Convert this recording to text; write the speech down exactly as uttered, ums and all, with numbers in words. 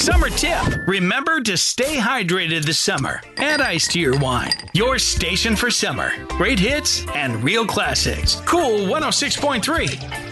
Summer tip. Remember to stay hydrated this summer. Add ice to your wine. Your station for summer. Great hits and real classics. Cool one oh six point three.